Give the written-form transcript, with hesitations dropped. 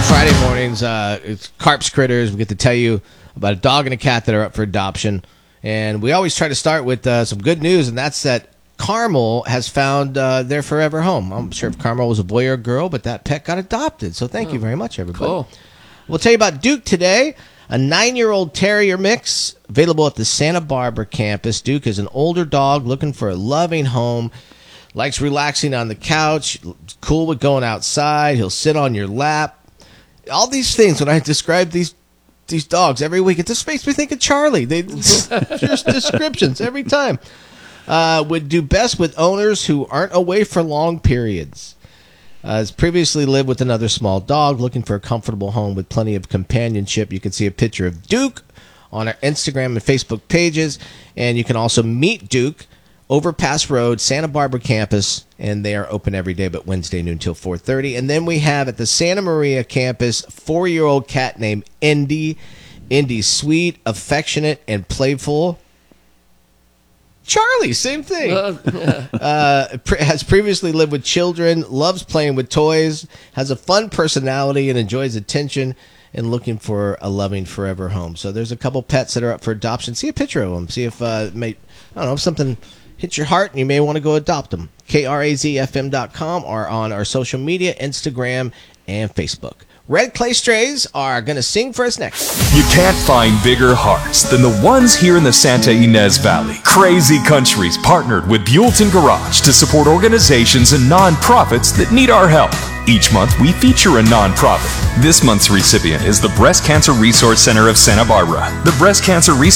Friday mornings, it's Carp's Critters. We get to tell you about a dog and a cat that are up for adoption. And we always try to start with some good news, and that's that Carmel has found their forever home. I'm sure if Carmel was a boy or a girl, but that pet got adopted. So thank you very much, everybody. Cool. We'll tell you about Duke today, a 9-year-old terrier mix available at the Santa Barbara campus. Duke is an older dog looking for a loving home. Likes relaxing on the couch, cool with going outside. He'll sit on your lap. All these things, when I describe these dogs every week, it just makes me think of Charlie. They just descriptions every time. Would do best with owners who aren't away for long periods. Has previously lived with another small dog, looking for a comfortable home with plenty of companionship. You can see a picture of Duke on our Instagram and Facebook pages, and you can also meet Duke Overpass Road, Santa Barbara campus, and they are open every day but Wednesday noon till 4:30. And then we have at the Santa Maria campus, 4-year-old cat named Indy. Indy's sweet, affectionate, and playful. Charlie, same thing. Has previously lived with children, loves playing with toys, has a fun personality, and enjoys attention, and looking for a loving forever home. So there's a couple pets that are up for adoption. See a picture of them. See if if something hits your heart and you may want to go adopt them. KRAZFM.com or on our social media, Instagram and Facebook. Red Clay Strays are going to sing for us next. You can't find bigger hearts than the ones here in the Santa Ynez Valley. Crazy Countries partnered with Buellton Garage to support organizations and nonprofits that need our help. Each month, we feature a nonprofit. This month's recipient is the Breast Cancer Resource Center of Santa Barbara. The Breast Cancer Resource